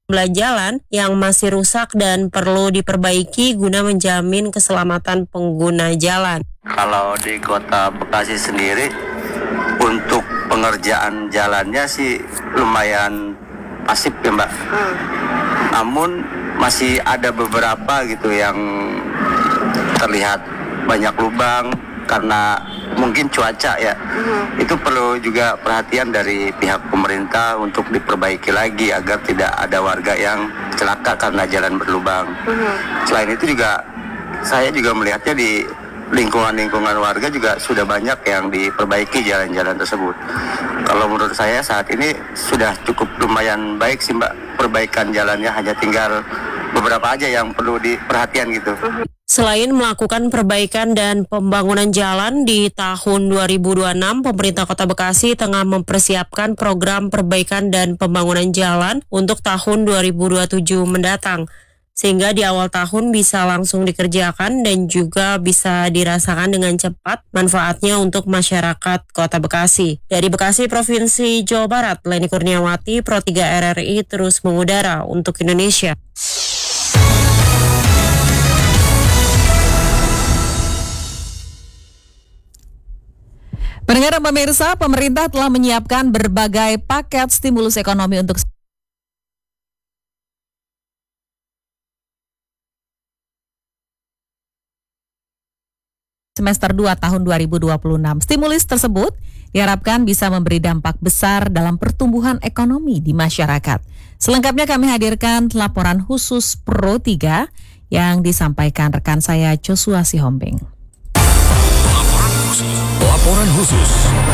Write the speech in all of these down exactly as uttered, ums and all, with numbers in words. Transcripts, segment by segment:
Jumlah jalan yang masih rusak dan perlu diperbaiki guna menjamin keselamatan pengguna jalan. Kalau di Kota Bekasi sendiri, untuk pengerjaan jalannya sih lumayan pasif ya Mbak. Hmm. Namun masih ada beberapa gitu yang terlihat banyak lubang karena mungkin cuaca ya. Mm-hmm. Itu perlu juga perhatian dari pihak pemerintah untuk diperbaiki lagi agar tidak ada warga yang celaka karena jalan berlubang. Mm-hmm. Selain itu juga saya juga melihatnya di lingkungan-lingkungan warga juga sudah banyak yang diperbaiki jalan-jalan tersebut. Kalau menurut saya saat ini sudah cukup lumayan baik sih Mbak, perbaikan jalannya, hanya tinggal beberapa aja yang perlu diperhatian gitu. Selain melakukan perbaikan dan pembangunan jalan di tahun dua ribu dua puluh enam, pemerintah Kota Bekasi tengah mempersiapkan program perbaikan dan pembangunan jalan untuk tahun dua ribu dua puluh tujuh mendatang. Sehingga di awal tahun bisa langsung dikerjakan dan juga bisa dirasakan dengan cepat manfaatnya untuk masyarakat Kota Bekasi. Dari Bekasi, Provinsi Jawa Barat, Leni Kurniawati, Pro tiga R R I terus mengudara untuk Indonesia. Pendengar dan pemirsa, pemerintah telah menyiapkan berbagai paket stimulus ekonomi untuk semester dua tahun dua ribu dua puluh enam. Stimulus tersebut diharapkan bisa memberi dampak besar dalam pertumbuhan ekonomi di masyarakat. Selengkapnya kami hadirkan laporan khusus Pro tiga yang disampaikan rekan saya Joshua Sihombing. Laporan khusus.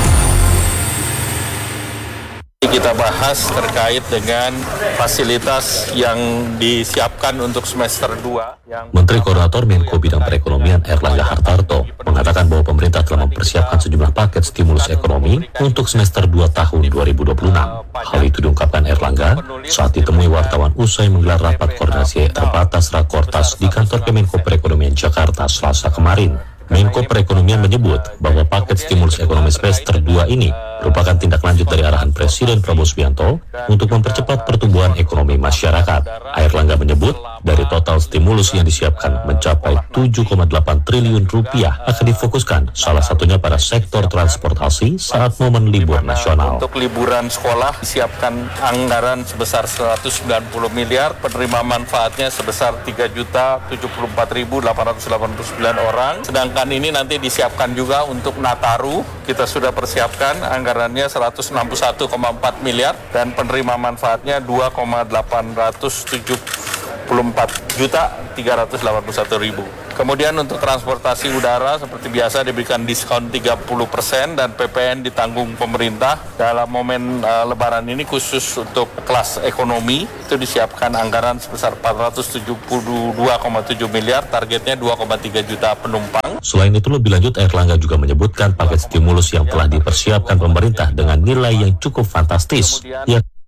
Kita bahas terkait dengan fasilitas yang disiapkan untuk semester dua. Yang Menteri Koordinator Menko Bidang Perekonomian Erlangga Hartarto mengatakan bahwa pemerintah telah mempersiapkan sejumlah paket stimulus ekonomi untuk semester dua tahun dua ribu dua puluh enam. Hal itu diungkapkan Erlangga saat ditemui wartawan usai menggelar rapat koordinasi terbatas Rakortas di kantor Kemenko Perekonomian Jakarta Selasa kemarin. Menko Perekonomian menyebut bahwa paket stimulus ekonomi semester dua ini merupakan tindak lanjut dari arahan Presiden Prabowo Subianto untuk mempercepat pertumbuhan ekonomi masyarakat. Erlangga menyebut dari total stimulus yang disiapkan mencapai tujuh koma delapan triliun rupiah akan difokuskan salah satunya pada sektor transportasi saat momen libur nasional. Untuk liburan sekolah disiapkan anggaran sebesar seratus sembilan puluh miliar, penerima manfaatnya sebesar tiga juta tujuh puluh empat ribu delapan ratus delapan puluh sembilan orang. Sedangkan ini nanti disiapkan juga untuk Nataru, kita sudah persiapkan anggarannya seratus enam puluh satu koma empat miliar dan penerima manfaatnya dua koma delapan tujuh empat juta tiga ratus delapan puluh satu ribu. Kemudian untuk transportasi udara seperti biasa diberikan diskon tiga puluh persen dan P P N ditanggung pemerintah. Dalam momen uh, lebaran ini khusus untuk kelas ekonomi itu disiapkan anggaran sebesar empat ratus tujuh puluh dua koma tujuh miliar, targetnya dua koma tiga juta penumpang. Selain itu lebih lanjut Erlangga juga menyebutkan paket stimulus yang telah dipersiapkan pemerintah dengan nilai yang cukup fantastis. Ya